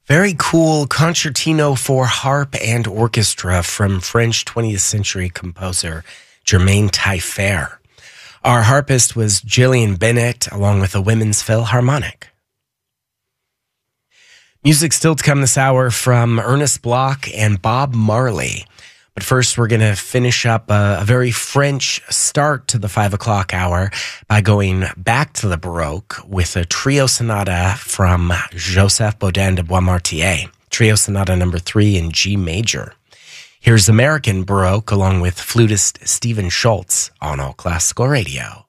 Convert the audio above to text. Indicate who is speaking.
Speaker 1: Very cool concertino for harp and orchestra from French 20th century composer Germain Taillefer. Our harpist was Gillian Bennett, along with the Women's Philharmonic. Music still to come this hour from Ernest Bloch and Bob Marley. But first, we're going to finish up a very French start to the 5 o'clock hour by going back to the Baroque with a trio sonata from Joseph Bodin de Boismartier, trio sonata number 3 in G major. Here's American Baroque along with flutist Stephen Schultz on All Classical Radio.